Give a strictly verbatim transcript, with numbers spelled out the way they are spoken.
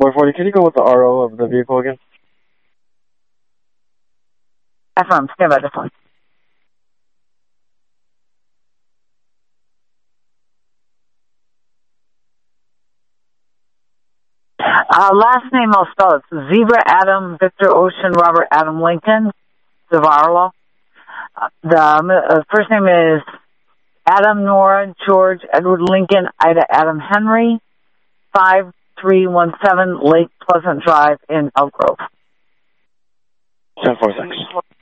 four forty, can you go with the R O of the vehicle again? Affirm, stand by the phone. Uh, last name I'll spell it. Zebra Adam Victor Ocean Robert Adam Lincoln Zavarlo. Uh, the uh, first name is Adam Nora George Edward Lincoln Ida Adam Henry. Five three one seven Lake Pleasant Drive in Elk Grove. Ten four six.